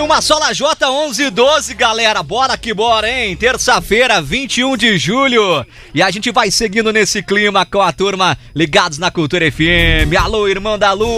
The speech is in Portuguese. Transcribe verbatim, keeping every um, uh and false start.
Uma só Lajota, onze e doze, galera. Bora que bora, hein? Terça-feira, vinte e um de julho. E a gente vai seguindo nesse clima com a turma ligados na Cultura F M. Alô, irmão da Lua.